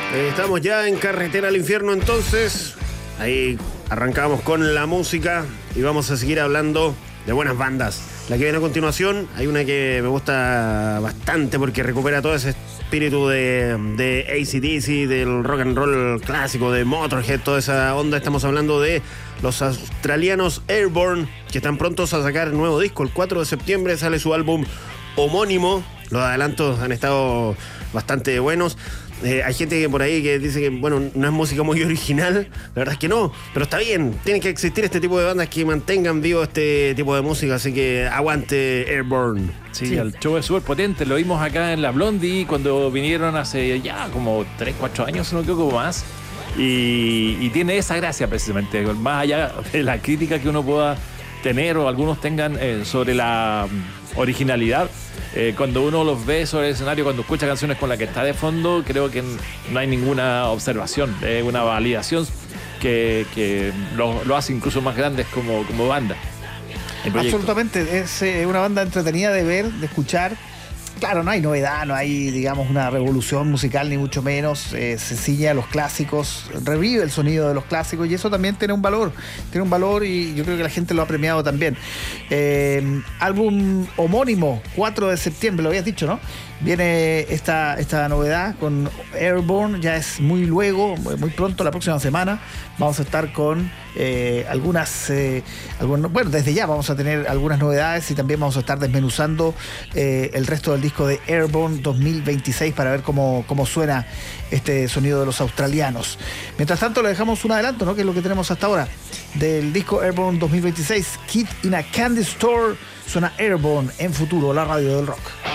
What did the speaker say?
Estamos ya en Carretera al Infierno, entonces. Ahí arrancamos con la música y vamos a seguir hablando de buenas bandas. La que viene a continuación, hay una que me gusta bastante porque recupera todo ese espíritu de AC/DC, del rock and roll clásico, de Motorhead, toda esa onda. Estamos hablando de los australianos Airborne, que están prontos a sacar nuevo disco. El 4 de septiembre sale su álbum homónimo. Los adelantos han estado bastante buenos. Hay gente que por ahí que dice que, bueno, no es música muy original. La verdad es que no, pero está bien. Tiene que existir este tipo de bandas que mantengan vivo este tipo de música, así que aguante Airborne. Sí, el show es súper potente. Lo vimos acá en la Blondie cuando vinieron hace ya como 3-4 años, no creo que más. Y tiene esa gracia precisamente, más allá de la crítica que uno pueda tener o algunos tengan sobre la originalidad. Cuando uno los ve sobre el escenario, cuando escucha canciones con la que está de fondo, creo que no hay ninguna observación, una validación que lo hace incluso más grandes como banda. Absolutamente, es una banda entretenida de ver, de escuchar. Claro, no hay novedad, no hay, digamos, una revolución musical, ni mucho menos. Se ciñe a los clásicos, revive el sonido de los clásicos y eso también tiene un valor y yo creo que la gente lo ha premiado también. Álbum homónimo, 4 de septiembre, lo habías dicho, ¿no? Viene esta novedad con Airborne, ya es muy luego, muy pronto, la próxima semana. Vamos a estar con bueno, desde ya vamos a tener algunas novedades y también vamos a estar desmenuzando el resto del disco de Airborne 2026 para ver cómo suena este sonido de los australianos. Mientras tanto, le dejamos un adelanto, ¿no? Que es lo que tenemos hasta ahora del disco Airborne 2026, Kid in a Candy Store. Suena Airborne en Futuro, la radio del rock.